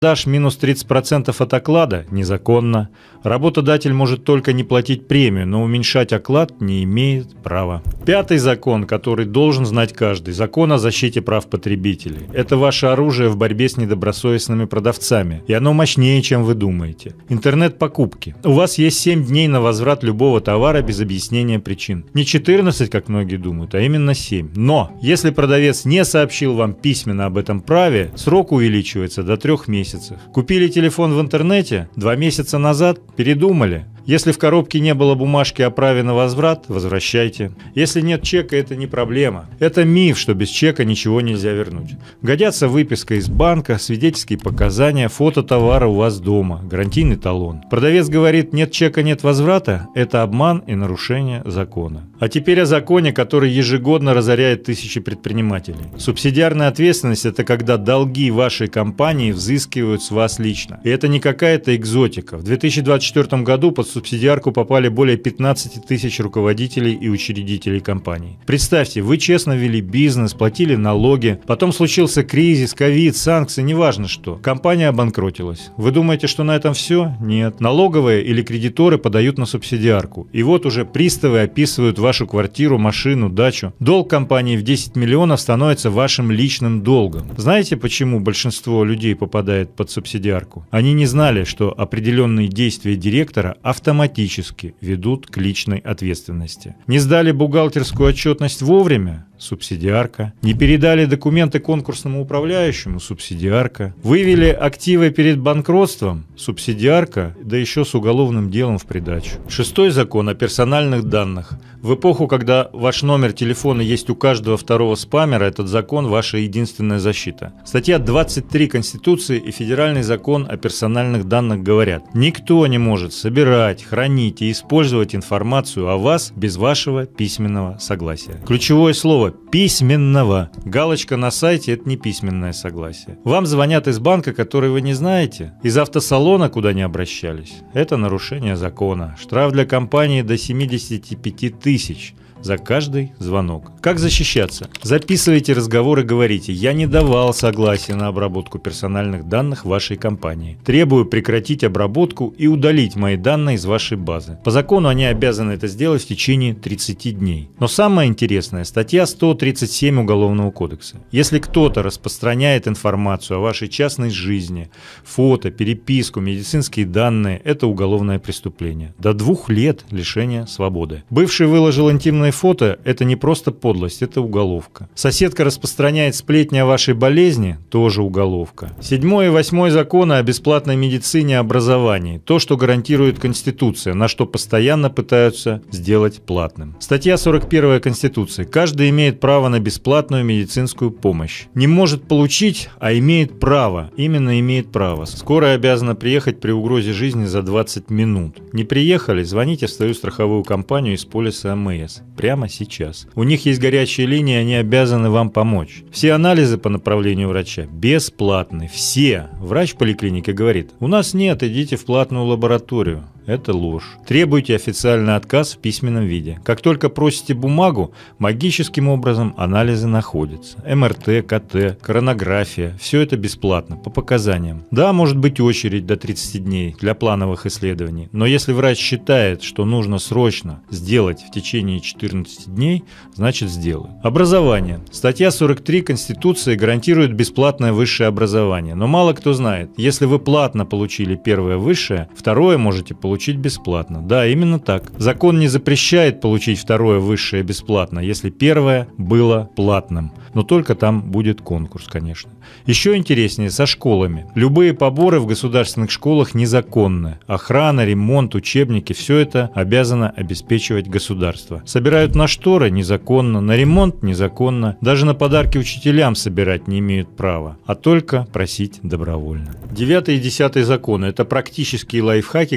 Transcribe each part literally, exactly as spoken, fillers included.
Дашь минус тридцать процентов от оклада – незаконно. Работодатель может только не платить премию, но уменьшать оклад не имеет права. Пятый закон, который должен знать каждый – закон о защите прав потребителей. Это ваше оружие в борьбе с недобросовестными продавцами, и оно мощнее, чем вы думаете. Интернет-покупки. У вас есть семь дней на возврат любого товара без объяснения причин. Не четырнадцать, как многие думают, а именно семь. Но, если продавец не сообщил вам письменно об этом праве, срок увеличивается до трех месяцев. Купили телефон в интернете два месяца назад, передумали. Если в коробке не было бумажки о праве на возврат, возвращайте. Если нет чека, это не проблема. Это миф, что без чека ничего нельзя вернуть. Годятся выписка из банка, свидетельские показания, фото товара у вас дома, гарантийный талон. Продавец говорит, нет чека, нет возврата. Это обман и нарушение закона. А теперь о законе, который ежегодно разоряет тысячи предпринимателей. Субсидиарная ответственность – это когда долги вашей компании взыскивают с вас лично. И это не какая-то экзотика. В две тысячи двадцать четвёртом году под субсидиарку попали более пятнадцати тысяч руководителей и учредителей компаний. Представьте, вы честно вели бизнес, платили налоги, потом случился кризис, ковид, санкции, неважно что. Компания обанкротилась. Вы думаете, что на этом все? Нет. Налоговые или кредиторы подают на субсидиарку. И вот уже приставы описывают вашу квартиру, машину, дачу. Долг компании в десять миллионов становится вашим личным долгом. Знаете, почему большинство людей попадает под субсидиарку? Они не знали, что определенные действия директора автоматически ведут к личной ответственности. Не сдали бухгалтерскую отчетность вовремя? Субсидиарка. Не передали документы конкурсному управляющему? Субсидиарка. Вывели активы перед банкротством? Субсидиарка, да еще с уголовным делом в придачу. Шестой закон о персональных данных. В эпоху, когда ваш номер телефона есть у каждого второго спамера, этот закон – ваша единственная защита. Статья двадцать три Конституции и Федеральный закон о персональных данных говорят: никто не может собирать, хранить и использовать информацию о вас без вашего письменного согласия. Ключевое слово – письменного. Галочка на сайте – это не письменное согласие. Вам звонят из банка, который вы не знаете, из автосалона, куда не обращались. Это нарушение закона. Штраф для компании до семидесяти пяти тысяч за каждый звонок. Как защищаться? Записывайте разговор и говорите: я не давал согласия на обработку персональных данных вашей компании. Требую прекратить обработку и удалить мои данные из вашей базы. По закону они обязаны это сделать в течение тридцати дней. Но самое интересное, статья сто тридцать семь Уголовного кодекса. Если кто-то распространяет информацию о вашей частной жизни, фото, переписку, медицинские данные, это уголовное преступление. До двух лет лишения свободы. Бывший выложил интимные фото – это не просто подлость, это уголовка. Соседка распространяет сплетни о вашей болезни – тоже уголовка. Седьмой и восьмой законы о бесплатной медицине и образовании – то, что гарантирует Конституция, на что постоянно пытаются сделать платным. Статья сорок первая Конституции. Каждый имеет право на бесплатную медицинскую помощь. Не может получить, а имеет право. Именно имеет право. Скорая обязана приехать при угрозе жизни за двадцать минут. Не приехали? Звоните в свою страховую компанию из полиса эм эс. Прямо сейчас. У них есть горячие линии, они обязаны вам помочь. Все анализы по направлению врача бесплатны. Все. Врач поликлиники говорит: у нас нет, идите в платную лабораторию. Это ложь. Требуйте официальный отказ в письменном виде. Как только просите бумагу, магическим образом анализы находятся. эм эр тэ, ка тэ, коронография. Все это бесплатно, по показаниям. Да, может быть очередь до тридцати дней для плановых исследований. Но если врач считает, что нужно срочно сделать в течение четырнадцати дней, значит сделаю. Образование. Статья сорок три Конституции гарантирует бесплатное высшее образование. Но мало кто знает, если вы платно получили первое высшее, второе можете получить получить бесплатно. Да, именно так. Закон не запрещает получить второе высшее бесплатно, если первое было платным. Но только там будет конкурс, конечно. Еще интереснее со школами. Любые поборы в государственных школах незаконны. Охрана, ремонт, учебники – все это обязано обеспечивать государство. Собирают на шторы – незаконно, на ремонт – незаконно, даже на подарки учителям собирать не имеют права, а только просить добровольно. Девятый и десятый законы – это практические лайфхаки, которые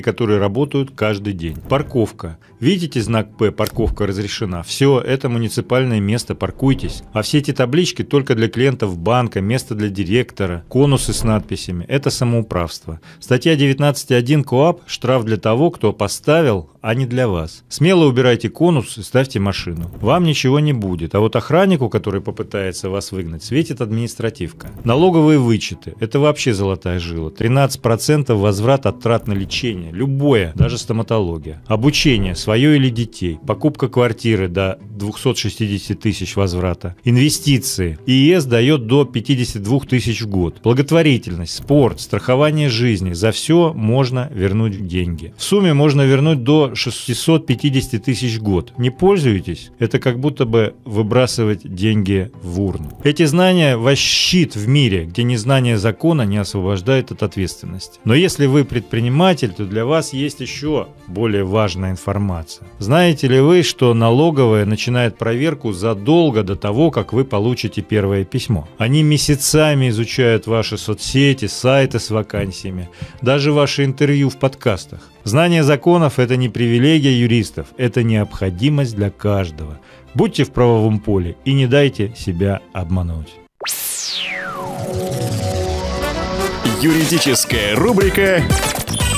работают каждый день. Парковка. Видите знак П «Парковка разрешена»? Все, это муниципальное место, паркуйтесь. А все эти таблички только для клиентов банка, место для директора, конусы с надписями – это самоуправство. Статья девятнадцать точка один КоАП – штраф для того, кто поставил, а не для вас. Смело убирайте конус и ставьте машину. Вам ничего не будет. А вот охраннику, который попытается вас выгнать, светит административка. Налоговые вычеты – это вообще золотая жила. тринадцать процентов возврат от трат на лечение. Любое, даже стоматология. Обучение, свое или детей. Покупка квартиры до двухсот шестидесяти тысяч возврата. Инвестиции. ИИС дает до пятидесяти двух тысяч в год. Благотворительность, спорт, страхование жизни. За все можно вернуть деньги. В сумме можно вернуть до шестисот пятидесяти тысяч в год. Не пользуетесь? Это как будто бы выбрасывать деньги в урну. Эти знания ваш щит в мире, где незнание закона не освобождает от ответственности. Но если вы предприниматель, то для вас есть еще более важная информация. Знаете ли вы, что налоговая начинает проверку задолго до того, как вы получите первое письмо? Они месяцами изучают ваши соцсети, сайты с вакансиями, даже ваши интервью в подкастах. Знание законов – это не привилегия юристов, это необходимость для каждого. Будьте в правовом поле и не дайте себя обмануть. Юридическая рубрика